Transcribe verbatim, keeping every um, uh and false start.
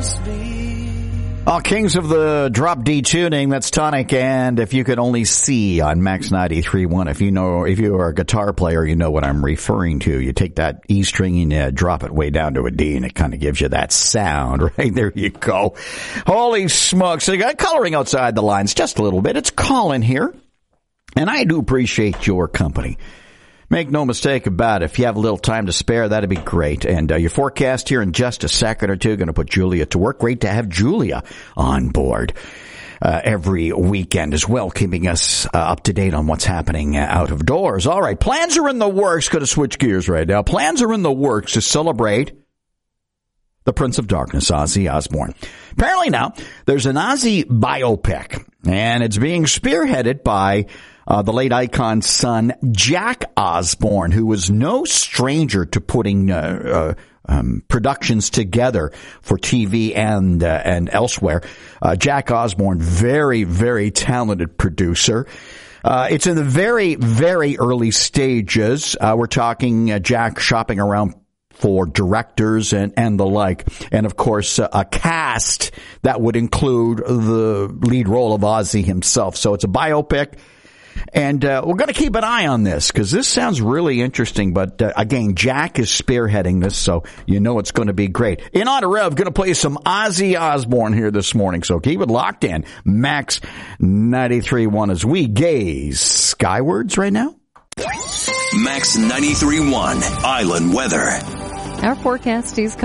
Oh, Kings of the Drop D tuning, that's Tonic, and If You Could Only See on Max ninety-three point one. If you know, if you are a guitar player, you know what I'm referring to. You take that E string and uh, drop it way down to a D, and it kind of gives you that sound, right? There you go. Holy smokes. So you got coloring outside the lines just a little bit. It's Colin here, and I do appreciate your company. Make no mistake about it. If you have a little time to spare, that'd be great. And uh, your forecast here in just a second or two, going to put Julia to work. Great to have Julia on board uh, every weekend as well, keeping us uh, up to date on what's happening uh, out of doors. All right, plans are in the works. Going to switch gears right now. Plans are in the works to celebrate the Prince of Darkness, Ozzy Osbourne. Apparently now, there's an Ozzy biopic, and it's being spearheaded by Uh, the late icon's son, Jack Osbourne, who was no stranger to putting uh, uh, um, productions together for T V and uh, and elsewhere. Uh, Jack Osbourne, very, very talented producer. Uh, it's in the very, very early stages. Uh, we're talking uh, Jack shopping around for directors and, and the like. And, of course, uh, a cast that would include the lead role of Ozzy himself. So it's a biopic. And uh, we're going to keep an eye on this because this sounds really interesting. But uh, again, Jack is spearheading this, so you know it's going to be great. In honor of, going to play some Ozzy Osbourne here this morning. So keep it locked in. Max ninety-three point one as we gaze skywards right now. Max ninety-three point one Island Weather. Our forecast is